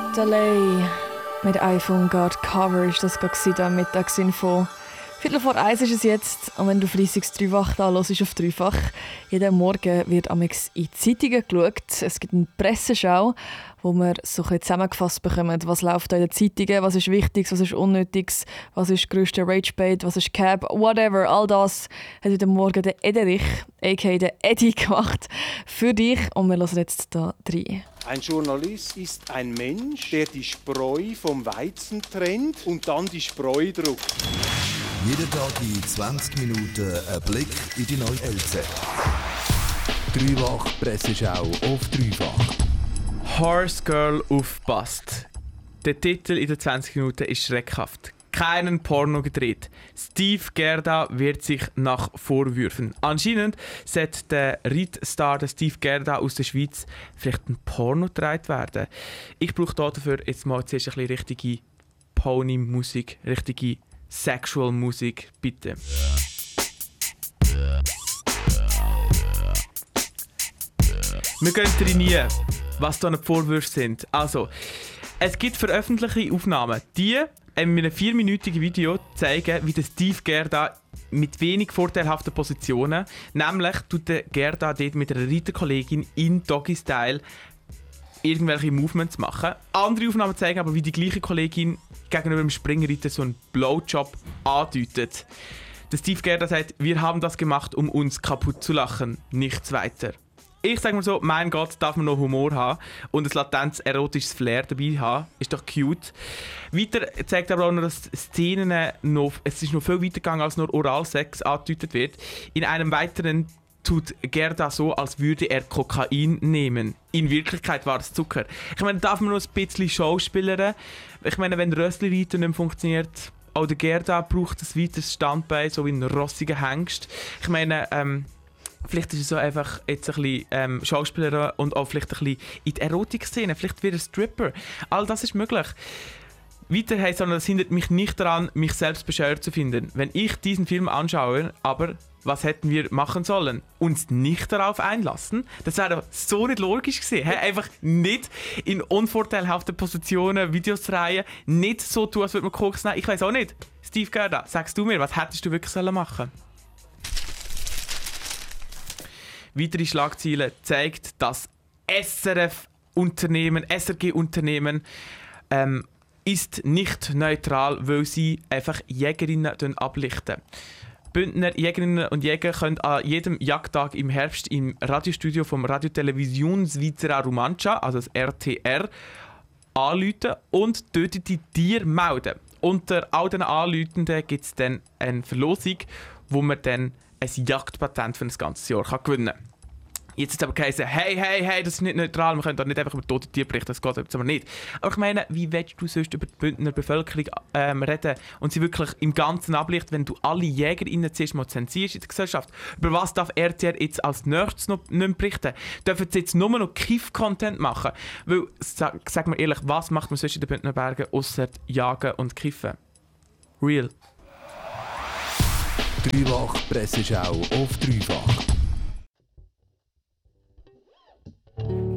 Delay mit iPhone God Cover ist das gerade am Mittagsinfo. 1:15 ist es jetzt und wenn du fleissig 3-fach da hörst auf dreifach, jeden Morgen wird amix in die Zeitungen geschaut. Es gibt eine Presseschau, wo wir so ein zusammengefasst bekommen, was läuft da in den Zeitungen, was ist Wichtiges, was ist Unnötiges, was ist grösste Ragebait, was ist Cab, whatever. All das hat heute Morgen der Ederich, a.k.a. der Eddie, gemacht für dich und wir hören jetzt da rein. Ein Journalist ist ein Mensch, der die Spreu vom Weizen trennt und dann die Spreu druckt. Jeden Tag in 20 Minuten ein Blick in die neue LZ. Dreifach Presseschau auf dreifach. Horse Girl aufpasst. Der Titel in den 20 Minuten ist schreckhaft. Keinen Porno gedreht. Steve Gerda wird sich nach Vorwürfen. Anscheinend sollte der Reitstar Steve Gerda aus der Schweiz vielleicht ein Porno gedreht werden. Ich brauche dafür jetzt mal zuerst ein bisschen richtige Pony-Musik, richtige Sexual Musik, bitte. Wir gehen trainieren, was da die Vorwürfe sind. Also, es gibt veröffentlichte Aufnahmen, die in einem 4-minütigen Video zeigen, wie der Steve Gerda mit wenig vorteilhaften Positionen, nämlich tut der Gerda dort mit einer Reiterkollegin in Doggy-Style irgendwelche Movements machen. Andere Aufnahmen zeigen aber, wie die gleiche Kollegin gegenüber dem Springreiter so einen Blowjob andeutet. Der Steve Gerda sagt, wir haben das gemacht, um uns kaputt zu lachen, nichts weiter. Ich sage mal so, mein Gott, darf man noch Humor haben und ein latentes erotisches Flair dabei haben. Ist doch cute. Weiter zeigt aber auch noch, dass Szenen es ist noch viel weiter gegangen, als nur Oralsex angedeutet wird. In einem weiteren tut Gerda so, als würde er Kokain nehmen. In Wirklichkeit war es Zucker. Ich meine, darf man noch ein bisschen schauspielern? Ich meine, wenn Rössli-Reiter nicht funktioniert, auch der Gerda braucht ein weiteres Standbein, so wie ein rossiger Hengst. Ich meine, vielleicht ist es so einfach jetzt ein bisschen Schauspieler und auch vielleicht ein bisschen in die Erotik-Szene. Vielleicht wird er Stripper. All das ist möglich. Weiter heisst es, das hindert mich nicht daran, mich selbst bescheuert zu finden. Wenn ich diesen Film anschaue, aber was hätten wir machen sollen? Uns nicht darauf einlassen? Das wäre doch so nicht logisch gewesen. Einfach nicht in unvorteilhaften Positionen Videos reihen, nicht so tun, als würde man Koks nehmen. Ich weiss auch nicht. Steve Gerda, sagst du mir, was hättest du wirklich machen sollen? Weitere Schlagzeilen zeigt, dass SRG-Unternehmen ist nicht neutral, weil sie einfach Jägerinnen ablichten. Bündner Jägerinnen und Jäger können an jedem Jagdtag im Herbst im Radiostudio vom Radiotelevision Svizra Romancia, also das RTR, anrufen und dort die Tiere melden. Unter all diesen Anrufenden gibt es dann eine Verlosung, wo man dann ein Jagdpatent für ein ganzes Jahr gewinnen kann. Jetzt ist es aber geheißen, hey, das ist nicht neutral, wir können da nicht einfach über tote Tiere berichten, das geht jetzt aber nicht. Aber ich meine, wie willst du sonst über die Bündner Bevölkerung reden und sie wirklich im Ganzen ablichten, wenn du alle JägerInnen zuerst mal zensierst in der Gesellschaft? Über was darf RTR jetzt als nächstes noch nicht mehr berichten? Dürfen sie jetzt nur noch Kiff-Content machen? Weil, sag mir ehrlich, was macht man sonst in den Bündner Bergen ausser Jagen und Kiffen? Real. Dreifach Presseschau auf dreifach.